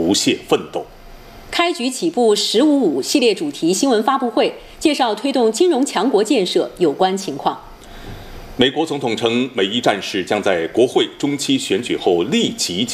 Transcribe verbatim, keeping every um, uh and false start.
不懈奋斗。 开局起步“十五五”系列主题新闻发布会，介绍推动金融强国建设有关情况。 美国总统称，美伊战事将在国会中期选举后立即